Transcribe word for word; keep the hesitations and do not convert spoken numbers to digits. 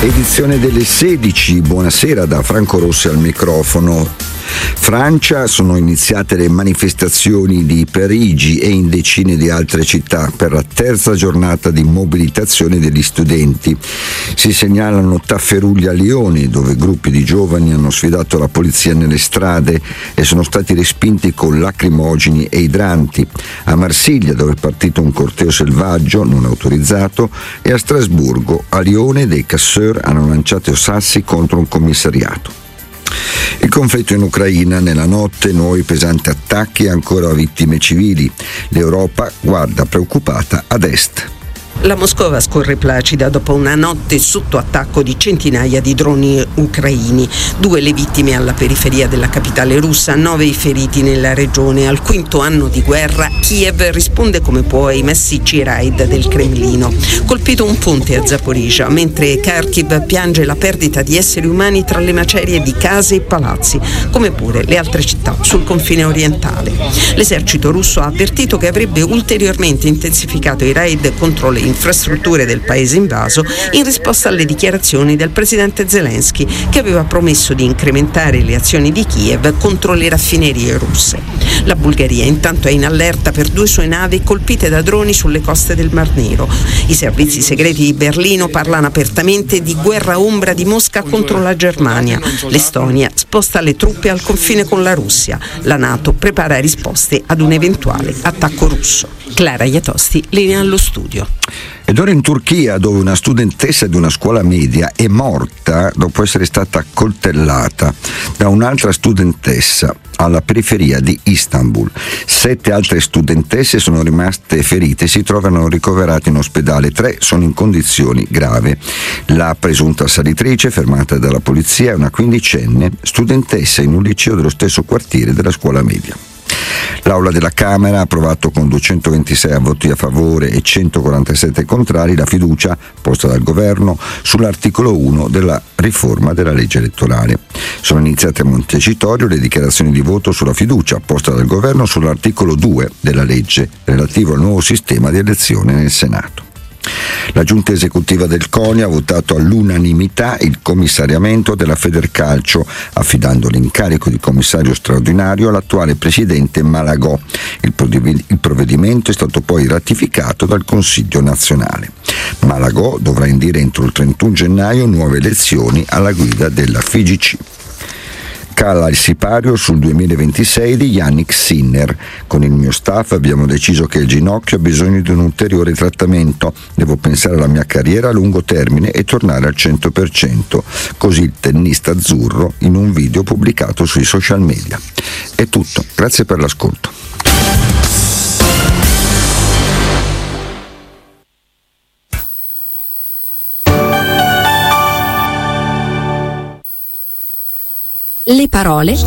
Edizione delle sedici, buonasera da Franco Rossi al microfono. Francia, sono iniziate le manifestazioni di Parigi e in decine di altre città per la terza giornata di mobilitazione degli studenti. Si segnalano tafferugli a Lione, dove gruppi di giovani hanno sfidato la polizia nelle strade e sono stati respinti con lacrimogeni e idranti. A Marsiglia, dove è partito un corteo selvaggio non autorizzato, e a Strasburgo, a Lione, dei casseur hanno lanciato sassi contro un commissariato. Il conflitto in Ucraina, nella notte nuovi pesanti attacchi e ancora vittime civili. L'Europa guarda preoccupata ad est. La Moscova scorre placida dopo una notte sotto attacco di centinaia di droni ucraini. Due le vittime alla periferia della capitale russa, nove i feriti nella regione. Al quinto anno di guerra, Kiev risponde come può ai massicci raid del Cremlino. Colpito un ponte a Zaporizhzhia, mentre Kharkiv piange la perdita di esseri umani tra le macerie di case e palazzi, come pure le altre città sul confine orientale. L'esercito russo ha avvertito che avrebbe ulteriormente intensificato i raid contro le infrastrutture del paese invaso in risposta alle dichiarazioni del presidente Zelensky, che aveva promesso di incrementare le azioni di Kiev contro le raffinerie russe. La Bulgaria intanto è in allerta per due sue navi colpite da droni sulle coste del Mar Nero. I servizi segreti di Berlino parlano apertamente di guerra ombra di Mosca contro la Germania. L'Estonia sposta le truppe al confine con la Russia. La NATO prepara risposte ad un eventuale attacco russo. Clara Iatosti, linea allo studio. Ed ora in Turchia, dove una studentessa di una scuola media è morta dopo essere stata accoltellata da un'altra studentessa alla periferia di Istanbul. Sette altre studentesse sono rimaste ferite e si trovano ricoverate in ospedale. Tre sono in condizioni gravi. La presunta assalitrice, fermata dalla polizia, è una quindicenne studentessa in un liceo dello stesso quartiere della scuola media. L'Aula della Camera ha approvato con duecentoventisei voti a favore e centoquarantasette contrari la fiducia posta dal governo sull'articolo uno della riforma della legge elettorale. Sono iniziate a Montecitorio le dichiarazioni di voto sulla fiducia posta dal governo sull'articolo due della legge relativo al nuovo sistema di elezione nel Senato. La giunta esecutiva del CONI ha votato all'unanimità il commissariamento della Federcalcio, affidando l'incarico di commissario straordinario all'attuale presidente Malagò. Il provvedimento è stato poi ratificato dal Consiglio nazionale. Malagò dovrà indire entro il trentuno gennaio nuove elezioni alla guida della F I G C. Cala il sipario sul duemilaventisei di Yannick Sinner. Con il mio staff abbiamo deciso che il ginocchio ha bisogno di un ulteriore trattamento. Devo pensare alla mia carriera a lungo termine e tornare al cento per cento. Così il tennista azzurro in un video pubblicato sui social media. È tutto, grazie per l'ascolto. Le parole